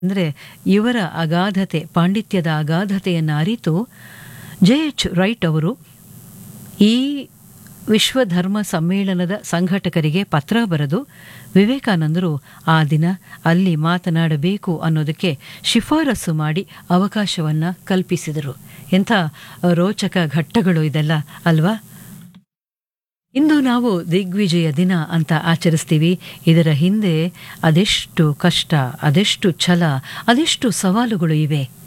ಅಂದರೆ ಇವರ ಅಗಾಧತೆ, ಪಾಂಡಿತ್ಯದ ಅಗಾಧತೆಯನ್ನು ಅರಿತು ಜೆ.ಎಚ್. ರೈಟ್ ಅವರು ಈ ವಿಶ್ವಧರ್ಮ ಸಮ್ಮೇಳನದ ಸಂಘಟಕರಿಗೆ ಪತ್ರ ಬರೆದು ವಿವೇಕಾನಂದರು ಆ ದಿನ ಅಲ್ಲಿ ಮಾತನಾಡಬೇಕು ಅನ್ನೋದಕ್ಕೆ ಶಿಫಾರಸು ಮಾಡಿ ಅವಕಾಶವನ್ನು ಕಲ್ಪಿಸಿದರು. ಎಂಥ ರೋಚಕ ಘಟ್ಟಗಳು ಇದೆಲ್ಲ ಅಲ್ವಾ? ಇಂದು ನಾವು ದಿಗ್ವಿಜಯ ದಿನ ಅಂತ ಆಚರಿಸ್ತೀವಿ. ಇದರ ಹಿಂದೆ ಅದೆಷ್ಟು ಕಷ್ಟ, ಅದೆಷ್ಟು ಛಲ, ಅದೆಷ್ಟು ಸವಾಲುಗಳು ಇವೆ.